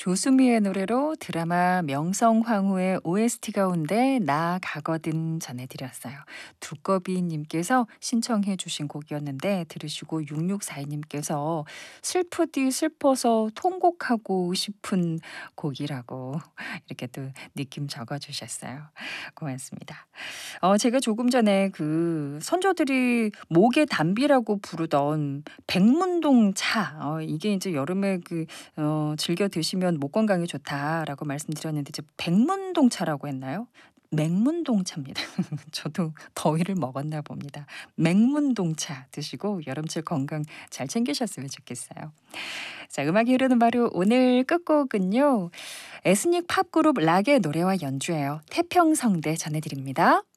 조수미의 노래로 드라마 명성황후의 OST 가운데 나 가거든 전해드렸어요. 두꺼비님께서 신청해 주신 곡이었는데 들으시고 6642님께서 슬프디 슬퍼서 통곡하고 싶은 곡이라고 이렇게 또 느낌 적어주셨어요. 고맙습니다. 제가 조금 전에 그 선조들이 목의 담비라고 부르던 백문동 차, 이게 이제 여름에 즐겨 드시면 목 건강에 좋다라고 말씀드렸는데 이제 백문동차라고 했나요? 맹문동차입니다. 저도 더위를 먹었나 봅니다. 맹문동차 드시고 여름철 건강 잘 챙기셨으면 좋겠어요. 자, 음악이 흐르는 바로 오늘 끝곡은요. 에스닉 팝그룹 락의 노래와 연주예요. 태평성대 전해드립니다.